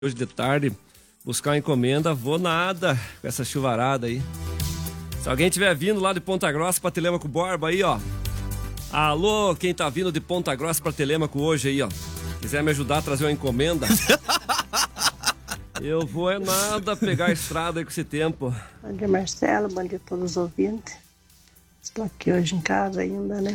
hoje de tarde buscar uma encomenda, vou nada com essa chuvarada aí. Se alguém estiver vindo lá de Ponta Grossa pra Telêmaco Borba aí, ó. Alô, quem tá vindo de Ponta Grossa pra Telêmaco hoje aí, ó. Quiser me ajudar a trazer uma encomenda, eu vou nada pegar a estrada aí com esse tempo. Bom dia, Marcelo, bom dia a todos os ouvintes. Estou aqui hoje em casa ainda, né?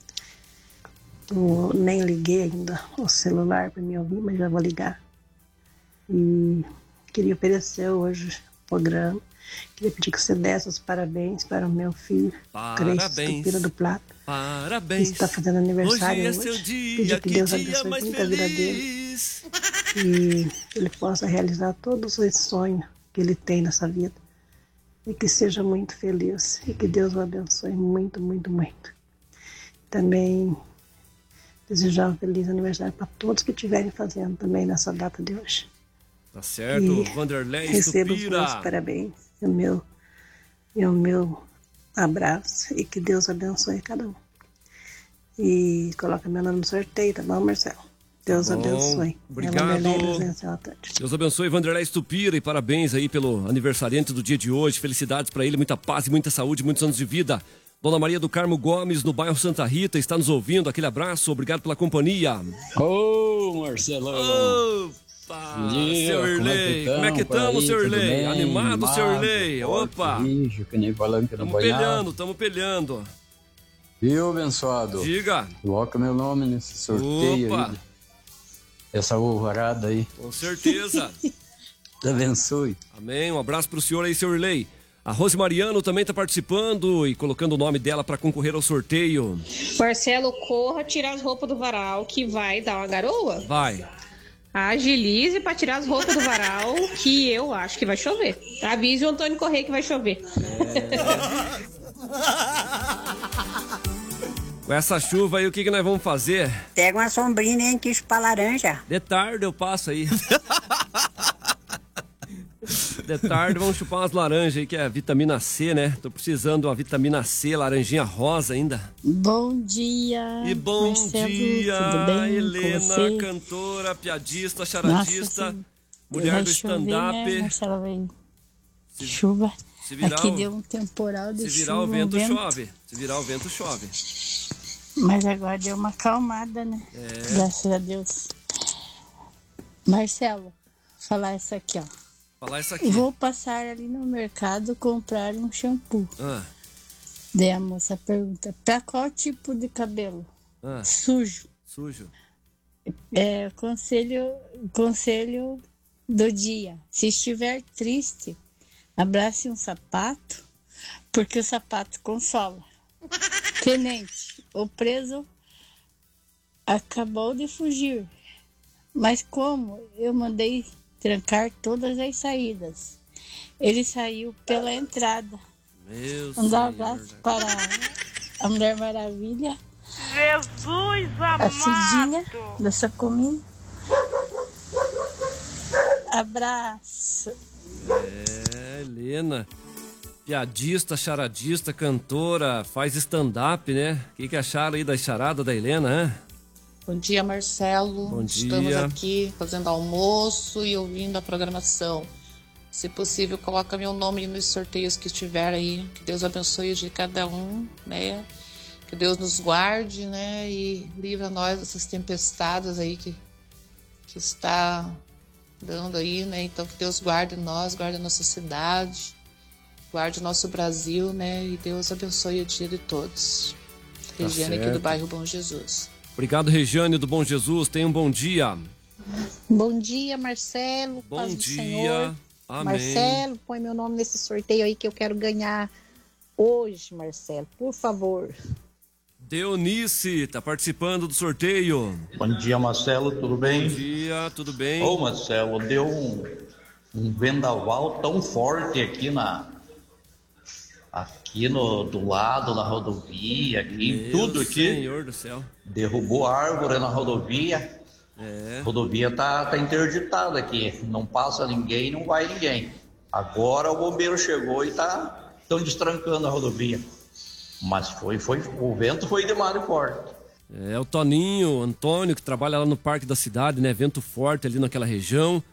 Nem liguei ainda o celular para me ouvir, mas já vou ligar. E queria oferecer hoje o programa. Queria pedir que você desse os parabéns para o meu filho, Crespo Pira do Plata. Parabéns. Que está fazendo aniversário hoje. É seu dia, pedir que Deus dia abençoe mais muito feliz. a vida dele. E ele possa realizar todos os sonhos que ele tem nessa vida. E que seja muito feliz. E que Deus o abençoe muito, muito, muito. Também desejar um feliz aniversário para todos que estiverem fazendo também nessa data de hoje. Tá certo, E Vanderlei receba os Estupira. meus parabéns e o meu abraço e que Deus abençoe cada um. E coloca meu nome no sorteio, tá bom, Marcelo? Deus abençoe. Obrigado. Deus abençoe, Vanderlei Estupira, e parabéns aí pelo aniversariante do dia de hoje. Felicidades para ele, muita paz e muita saúde, muitos anos de vida. Dona Maria do Carmo Gomes, no bairro Santa Rita, está nos ouvindo. Aquele abraço, obrigado pela companhia. Ô, Marcelão! Opa, seu Irley, como é que estamos, seu Irley? Animado, seu Irley? Opa! Rijo, que nem palanca no banhado. Estamos pelhando. Viu, abençoado? Diga. Coloca meu nome nesse sorteio. Opa. Aí. Essa alvorada aí. Com certeza. Deus abençoe. Amém, um abraço pro senhor aí, seu Irley. A Rose Mariano também tá participando e colocando o nome dela para concorrer ao sorteio. Marcelo, corra tirar as roupas do varal, que vai dar uma garoa. Vai. Agilize para tirar as roupas do varal, que eu acho que vai chover. Avise o Antônio Correia que vai chover. Com essa chuva aí, o que nós vamos fazer? Pega uma sombrinha nem que chupa laranja. De tarde eu passo aí. De tarde vamos chupar umas laranjas aí, que é vitamina C, né? Tô precisando de uma vitamina C, laranjinha rosa ainda. Bom dia. E bom Marcelo, dia, tudo bem Helena, cantora, piadista, charadista, Nossa, mulher do chover, stand-up. né, Marcelo, vem. Chuva. Aqui deu um temporal de chuva. Se virar o vento, chove. Se virar o vento, chove. Mas agora deu uma acalmada, né? Graças a Deus. Marcelo, falar isso aqui, ó. Falar isso aqui. Vou passar ali no mercado comprar um shampoo. Daí a moça pergunta, pra qual tipo de cabelo? Sujo. Sujo. Conselho do dia. Se estiver triste, abrace um sapato, porque o sapato consola. Tenente, o preso acabou de fugir. Mas como eu mandei trancar todas as saídas, ele saiu pela entrada. Um abraço para a Mulher Maravilha. Jesus amado! A Cidinha da Sacomina. Abraço. Helena. Piadista, charadista, cantora, faz stand-up, né? O que acharam aí da charada da Helena, hein? Bom dia, Marcelo. Bom dia. Estamos aqui fazendo almoço e ouvindo a programação. Se possível, coloca meu nome nos sorteios que estiver aí. Que Deus abençoe de cada um, né? Que Deus nos guarde, né? E livra nós dessas tempestades aí que está dando aí, né? Então, que Deus guarde nós, guarde a nossa cidade, guarde o nosso Brasil, né? E Deus abençoe o dia de todos. Tá Regiane aqui certo. do bairro Bom Jesus. Obrigado, Regiane do Bom Jesus. Tenha um bom dia. Bom dia, Marcelo. Bom Paz do dia. Senhor. Amém. Marcelo, põe meu nome nesse sorteio aí que eu quero ganhar hoje, Marcelo. Por favor. Deonice tá participando do sorteio. Bom dia, Marcelo, tudo bem? Bom dia, tudo bem? Ô, Marcelo, deu um vendaval tão forte aqui do lado da rodovia, aqui, tudo aqui. Senhor do céu. Derrubou árvore na rodovia. A rodovia tá interditada aqui. Não passa ninguém, não vai ninguém. Agora o bombeiro chegou e estão destrancando a rodovia. Mas o vento foi demais e forte. É o Toninho, Antônio, que trabalha lá no Parque da Cidade, né? Vento forte ali naquela região.